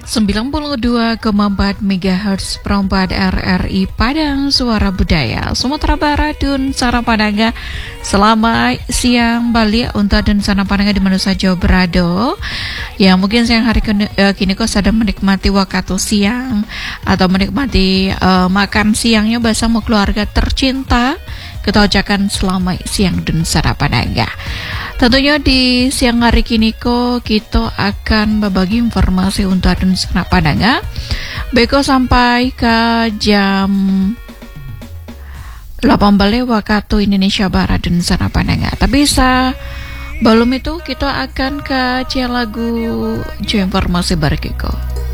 92,4 MHz perempat RRI Padang Suara Budaya Sumatera Barat dan Sana Padanga. Selamat siang Bali untuk dan Sana Padanga di mana saja berada. Ya mungkin siang hari kini kau sedang menikmati waktu siang atau menikmati makan siangnya bersama keluarga tercinta. Kita ucapkan selamat siang dan Sana Padanga. Tentunya di siang hari kini kita akan berbagi informasi untuk adun Sana Padanga. Beko sampai ke jam 18 waktu Indonesia Barat dan Sana Padanga. Tapi belum itu kita akan ke lagu informasi barikiko.